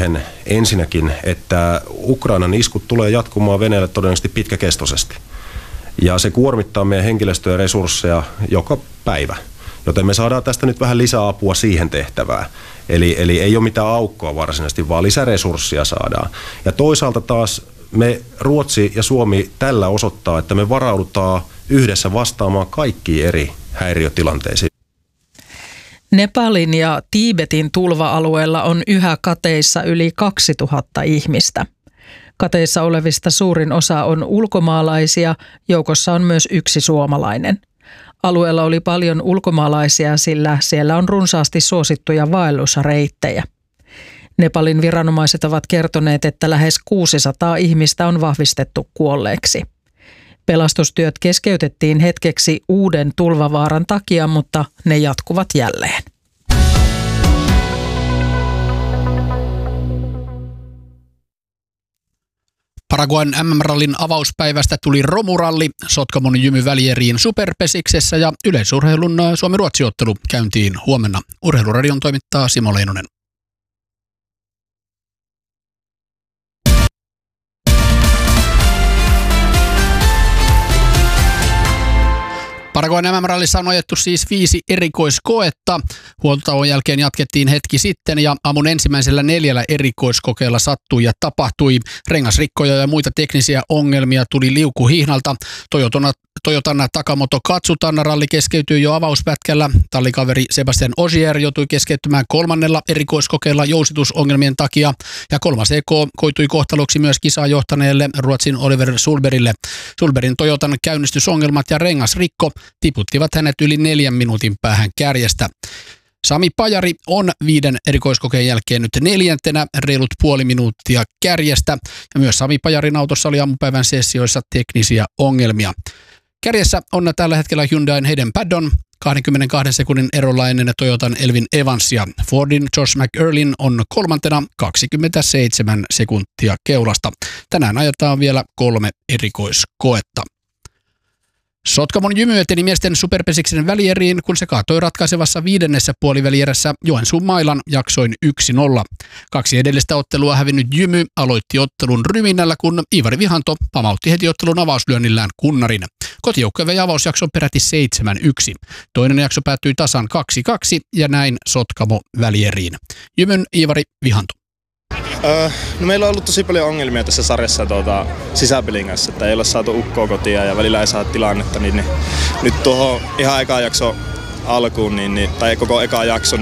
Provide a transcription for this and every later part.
siihen ensinnäkin, että Ukrainan iskut tulee jatkumaan Venäjälle todennäköisesti pitkäkestoisesti. Ja se kuormittaa meidän henkilöstöä ja resursseja joka päivä. Joten me saadaan tästä nyt vähän lisäapua siihen tehtävään. Eli ei ole mitään aukkoa varsinaisesti, vaan lisäresurssia saadaan. Ja toisaalta taas me Ruotsi ja Suomi tällä osoittaa, että me varaudutaan yhdessä vastaamaan kaikkiin eri häiriötilanteisiin. Nepalin ja Tiibetin tulva-alueella on yhä kateissa yli 2000 ihmistä. Kateissa olevista suurin osa on ulkomaalaisia, joukossa on myös yksi suomalainen. Alueella oli paljon ulkomaalaisia, sillä siellä on runsaasti suosittuja vaellusreittejä. Nepalin viranomaiset ovat kertoneet, että lähes 600 ihmistä on vahvistettu kuolleeksi. Pelastustyöt keskeytettiin hetkeksi uuden tulvavaaran takia, mutta ne jatkuvat jälleen. Paraguayn MM-rallin avauspäivästä tuli romuralli Sotkamon Jymy Välieriin Superpesiksessä ja yleisurheilun Suomi-Ruotsi-ottelu käyntiin huomenna. Urheiluradion toimittaa Simo Leinonen. Paraguayn MM-rallissa on ajettu siis 5 erikoiskoetta. Huoltotauon jälkeen jatkettiin hetki sitten ja aamun ensimmäisellä 4 erikoiskokeella sattui ja tapahtui. Rengasrikkoja ja muita teknisiä ongelmia tuli liukuhihnalta. Toyotan Takamoto Katsutan ralli keskeytyi jo avauspätkällä. Tallikaveri Sebastian Ogier joutui keskeytymään 3. erikoiskokeella jousitusongelmien takia. Ja 3. EK koitui kohtaloksi myös kisaa johtaneelle Ruotsin Oliver Sulbergille. Sulbergin Toyotan käynnistysongelmat ja rengasrikko tiputtivat hänet yli 4 minuutin päähän kärjestä. Sami Pajari on 5 erikoiskokeen jälkeen nyt 4. reilut puoli minuuttia kärjestä. Ja myös Sami Pajarin autossa oli aamupäivän sessioissa teknisiä ongelmia. Kärjessä on tällä hetkellä Hyundain Hayden Paddon 22 sekunnin erolla ennen Toyotan Elvin Evansia. Fordin Josh McEarlyn on 3. 27 sekuntia keulasta. Tänään ajetaan vielä 3 erikoiskoetta. Sotkamon Jymy eteni miesten Superpesiksen välieriin, kun se kaatoi ratkaisevassa 5. puolivälierässä Joensuun Mailan jaksoin 1-0. 2 edellistä ottelua hävinnyt Jymy aloitti ottelun ryminällä, kun Iivari Vihanto pamautti heti ottelun avauslyönnillään kunnarin. Kotijoukkue vei avausjakson peräti 7-1. Toinen jakso päättyi tasan 2-2 ja näin Sotkamo välieriin. Jymyn Iivari Vihanto. No meillä on ollut tosi paljon ongelmia tässä sarjassa sisäpelin kanssa, että ei ole saatu ukkoa kotia ja välillä ei saa tilannetta, niin nyt tuohon ihan eka jakso alkuun, tai koko eka jakso,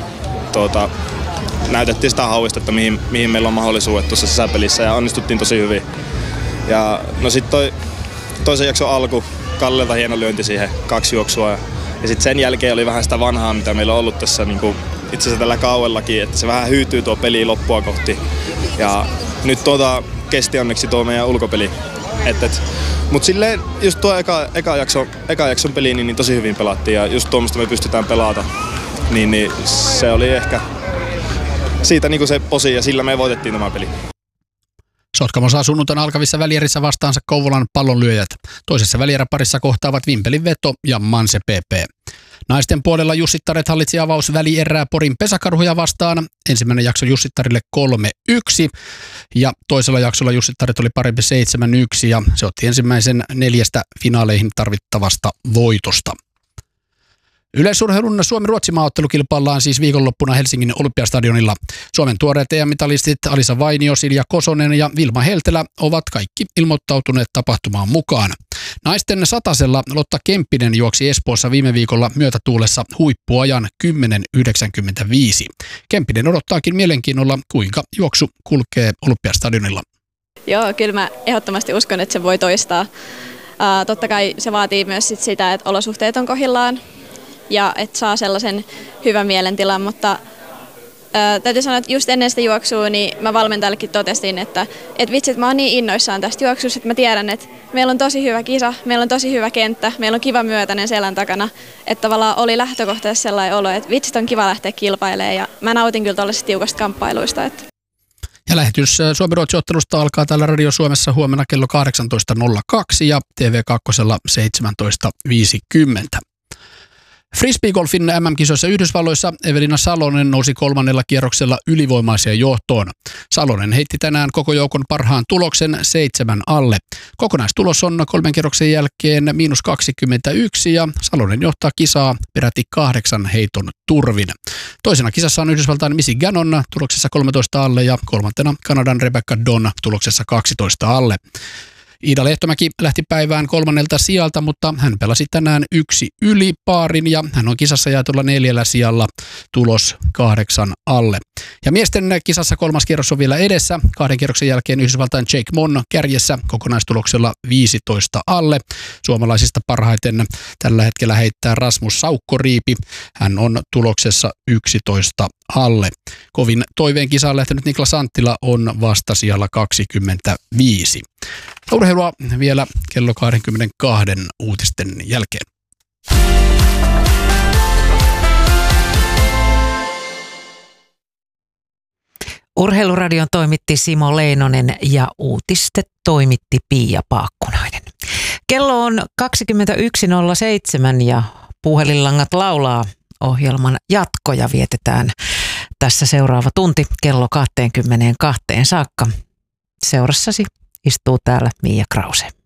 näytettiin sitä hauistetta, mihin meillä on mahdollisuudet tuossa sisäpelissä ja onnistuttiin tosi hyvin. Ja no sitten toisen jakson alku, Kallelta hieno lyönti siihen 2 juoksua ja sitten sen jälkeen oli vähän sitä vanhaa, mitä meillä on ollut tässä itse asiassa tällä kauellakin, että se vähän hyytyy tuo peli loppua kohti. Ja nyt kesti onneksi tuo meidän ulkopeli. Mutta silleen just tuo eka jakson peli niin tosi hyvin pelattiin ja just tuommoista me pystytään pelata. Niin se oli ehkä siitä se posi ja sillä me voitettiin tämä peli. Sotkamo saa sunnuntaina alkavissa välierissä vastaansa Kouvolan pallonlyöjät. Toisessa välieräparissa kohtaavat Vimpelin Veto ja Manse PP. Naisten puolella Jussittaret hallitsi avausvälierää Porin Pesäkarhuja vastaan. Ensimmäinen jakso Jussittarille 3-1 ja toisella jaksolla Jussittaret oli parempi 7-1 ja se otti ensimmäisen 4 finaaleihin tarvittavasta voitosta. Yleisurheilun Suomi-Ruotsi-maaottelu kilpaillaan siis viikonloppuna Helsingin Olympiastadionilla. Suomen tuoreet EM-mitalistit Alisa Vainio, Silja Kosonen ja Vilma Heltelä ovat kaikki ilmoittautuneet tapahtumaan mukaan. Naisten satasella Lotta Kemppinen juoksi Espoossa viime viikolla myötätuulessa huippuajan 10.95. Kemppinen odottaakin mielenkiinnolla, kuinka juoksu kulkee Olympiastadionilla. Joo, kyllä mä ehdottomasti uskon, että se voi toistaa. Totta kai se vaatii myös sitä, että olosuhteet on kohdillaan ja että saa sellaisen hyvän mielentilan, mutta täytyy sanoa, että just ennen sitä juoksua niin mä valmentajallekin totesin, että vitsi, että mä oon niin innoissaan tästä juoksusta, että mä tiedän, että meillä on tosi hyvä kisa, meillä on tosi hyvä kenttä, meillä on kiva myötäinen selän takana, että tavallaan oli lähtökohtaisesti sellainen olo, että vitsi, on kiva lähteä kilpailemaan ja mä nautin kyllä tuollaisista tiukasta kamppailuista. Ja lähetys Suomi-Ruotsi-ottelusta alkaa täällä Radio Suomessa huomenna kello 18.02 ja TV2 17.50. Frisbeegolfin MM-kisoissa Yhdysvalloissa Evelina Salonen nousi 3. kierroksella ylivoimaiseen johtoon. Salonen heitti tänään koko joukon parhaan tuloksen 7 alle. Kokonaistulos on 3 kierroksen jälkeen -21 ja Salonen johtaa kisaa peräti 8 heiton turvin. Toisena kisassa on Yhdysvaltain Missy Gannon tuloksessa 13 alle ja kolmantena Kanadan Rebecca Donn tuloksessa 12 alle. Iida Lehtomäki lähti päivään 3. sijalta, mutta hän pelasi tänään 1 yli paarin ja hän on kisassa jaetulla 4. sijalla, tulos 8 alle. Ja miesten kisassa 3. kierros on vielä edessä. 2 kierroksen jälkeen Yhdysvaltain Jake Monn kärjessä kokonaistuloksella 15 alle. Suomalaisista parhaiten tällä hetkellä heittää Rasmus Saukkoriipi. Hän on tuloksessa 11 alle. Kovin toiveen kisaan lähtenyt Niklas Anttila on vasta sijalla 25. Urheilua vielä kello 22 uutisten jälkeen. Urheiluradion toimitti Simo Leinonen ja uutistet toimitti Pia Paakkunainen. Kello on 21.07 ja puhelinlangat laulaa. Ohjelman jatkoja vietetään tässä seuraava tunti kello 22 saakka. Seurassasi istuu täällä Mia Krause.